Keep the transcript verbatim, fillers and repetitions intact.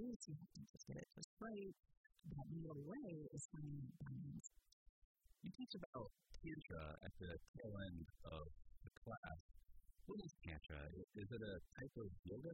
this, you have to just get it just right. That middle way is finding that balance. You teach about Tantra at the tail end of the class. What is Tantra? Is it a type of yoga